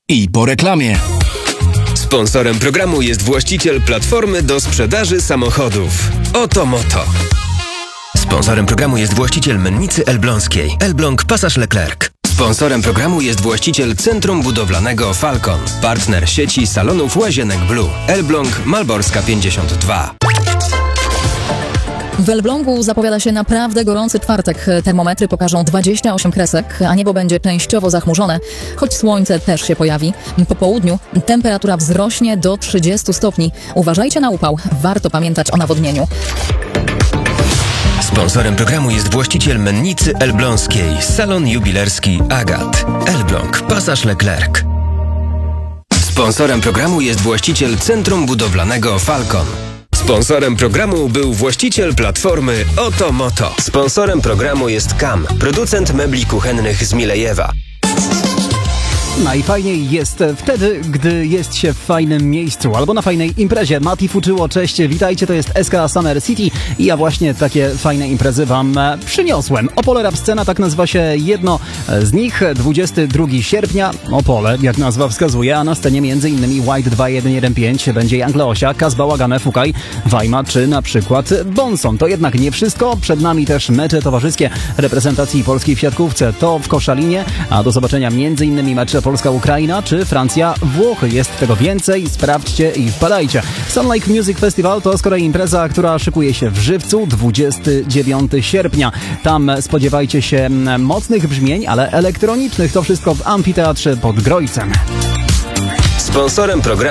I po reklamie. Sponsorem programu jest właściciel platformy do sprzedaży samochodów Otomoto. Sponsorem programu jest właściciel mennicy elbląskiej Elbląg Pasaż Leclerc. Sponsorem programu jest właściciel Centrum Budowlanego Falcon. Partner sieci salonów Łazienek Blue. Elbląg Malborska 52. W Elblągu zapowiada się naprawdę gorący czwartek. Termometry pokażą 28 kresek, a niebo będzie częściowo zachmurzone, choć słońce też się pojawi. Po południu temperatura wzrośnie do 30 stopni. Uważajcie na upał. Warto pamiętać o nawodnieniu. Sponsorem programu jest właściciel mennicy elbląskiej Salon Jubilerski Agat. Elbląg Pasaż Leclerc. Sponsorem programu jest właściciel Centrum Budowlanego Falcon. Sponsorem programu był właściciel platformy Otomoto. Sponsorem programu jest KAM, producent mebli kuchennych z Milejewa. Najfajniej jest wtedy, gdy jest się w fajnym miejscu albo na fajnej imprezie. Mati Fuczyło, cześć, witajcie, to jest SK Summer City i ja właśnie takie fajne imprezy wam przyniosłem. Opole Rap Scena, tak nazywa się jedno z nich, 22 sierpnia, Opole, jak nazwa wskazuje, a na scenie m.in. White 2115 będzie Young Leosia, Kaz Bałagane, Fukaj, Wajma czy na przykład Bonson. To jednak nie wszystko, przed nami też mecze towarzyskie reprezentacji polskiej w siatkówce, to w Koszalinie, a do zobaczenia m.in. mecze Polska-Ukraina czy Francja-Włochy. Jest tego więcej, sprawdźcie i wpadajcie. Sun Lake Music Festival to z kolei impreza, która szykuje się w Żywcu 29 sierpnia. Tam spodziewajcie się mocnych brzmień, ale elektronicznych. To wszystko w Amfiteatrze pod Grojcem. Sponsorem programu